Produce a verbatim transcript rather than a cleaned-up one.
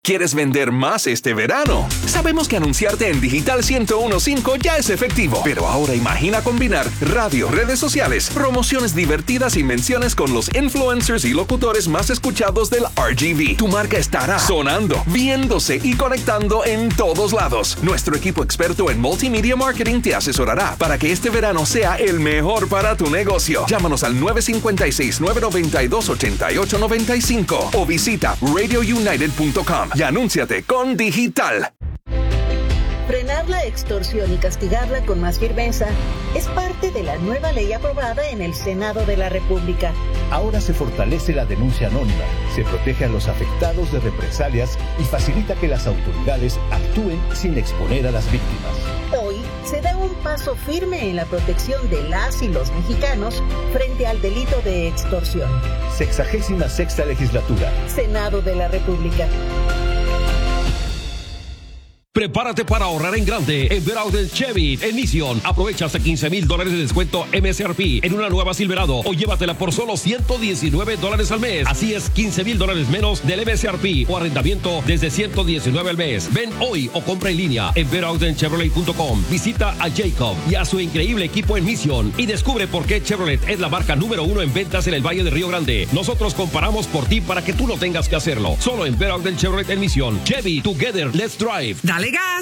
¿Quieres vender más este verano? Sabemos que anunciarte en Digital ciento uno punto cinco ya es efectivo, pero ahora imagina combinar radio, redes sociales, promociones divertidas y menciones con los influencers y locutores más escuchados del R G V. Tu marca estará sonando, viéndose y conectando en todos lados. Nuestro equipo experto en multimedia marketing te asesorará para que este verano sea el mejor para tu negocio. Llámanos al nueve cinco seis, nueve nueve dos, ocho ocho nueve cinco o visita radio united punto com. Y anúnciate con Digital. Frenar la extorsión y castigarla con más firmeza es parte de la nueva ley aprobada en el Senado de la República. Ahora se fortalece la denuncia anónima, se protege a los afectados de represalias y facilita que las autoridades actúen sin exponer a las víctimas. Hoy se da un paso firme en la protección de las y los mexicanos frente al delito de extorsión. Sexagésima sexta legislatura. Senado de la República. Prepárate para ahorrar en grande en Verauto Chevy en Mission. Aprovecha hasta quince mil dólares de descuento M S R P en una nueva Silverado o llévatela por solo ciento diecinueve dólares al mes. Así es, quince mil dólares menos del M S R P o arrendamiento desde ciento diecinueve al mes. Ven hoy o compra en línea en verauto chevrolet punto com. Visita a Jacob y a su increíble equipo en Mission y descubre por qué Chevrolet es la marca número uno en ventas en el Valle de Río Grande. Nosotros comparamos por ti para que tú no tengas que hacerlo. Solo en Verauto Chevrolet en Mission. Chevy, together, let's drive. Dale gas.